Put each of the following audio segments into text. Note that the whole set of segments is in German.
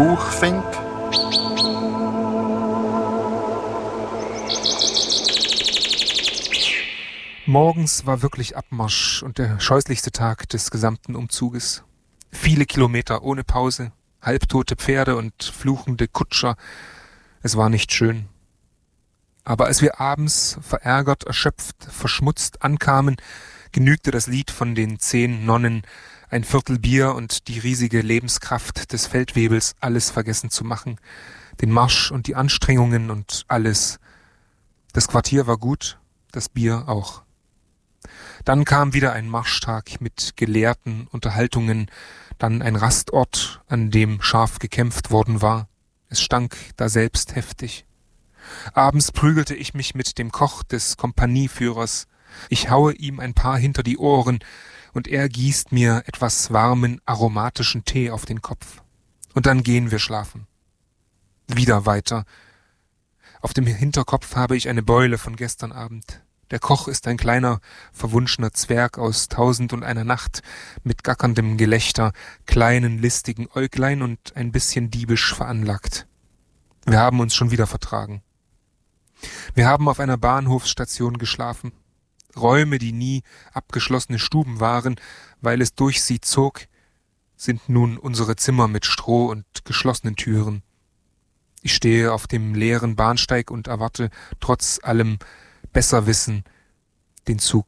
Buchfink. Morgens war wirklich Abmarsch und der scheußlichste Tag des gesamten Umzuges. Viele Kilometer ohne Pause, halbtote Pferde und fluchende Kutscher. Es war nicht schön. Aber als wir abends verärgert, erschöpft, verschmutzt ankamen, genügte das Lied von den 10 Nonnen, ein Viertel Bier und die riesige Lebenskraft des Feldwebels, alles vergessen zu machen. Den Marsch und die Anstrengungen und alles. Das Quartier war gut, das Bier auch. Dann kam wieder ein Marschtag mit gelehrten Unterhaltungen, dann ein Rastort, an dem scharf gekämpft worden war. Es stank daselbst heftig. Abends prügelte ich mich mit dem Koch des Kompanieführers. Ich haue ihm ein paar hinter die Ohren und er gießt mir etwas warmen, aromatischen Tee auf den Kopf. Und dann gehen wir schlafen. Wieder weiter. Auf dem Hinterkopf habe ich eine Beule von gestern Abend. Der Koch ist ein kleiner, verwunschener Zwerg aus 1001 Nacht mit gackerndem Gelächter, kleinen, listigen Äuglein und ein bisschen diebisch veranlagt. Wir haben uns schon wieder vertragen. Wir haben auf einer Bahnhofsstation geschlafen. Räume, die nie abgeschlossene Stuben waren, weil es durch sie zog, sind nun unsere Zimmer mit Stroh und geschlossenen Türen. Ich stehe auf dem leeren Bahnsteig und erwarte trotz allem Besserwissen den Zug.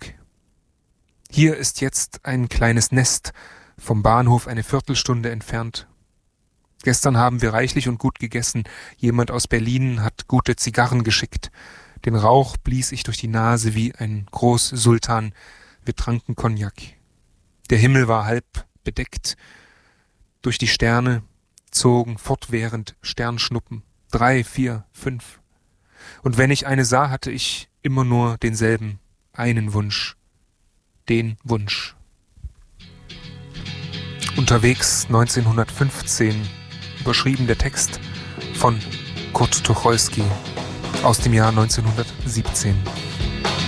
Hier ist jetzt ein kleines Nest, vom Bahnhof eine Viertelstunde entfernt. Gestern haben wir reichlich und gut gegessen. Jemand aus Berlin hat gute Zigarren geschickt. Den Rauch blies ich durch die Nase wie ein Großsultan. Wir tranken Cognac. Der Himmel war halb bedeckt. Durch die Sterne zogen fortwährend Sternschnuppen. 3, 4, 5. Und wenn ich eine sah, hatte ich immer nur denselben, einen Wunsch. Den Wunsch. Unterwegs 1915, überschrieben der Text von Kurt Tucholsky aus dem Jahr 1917.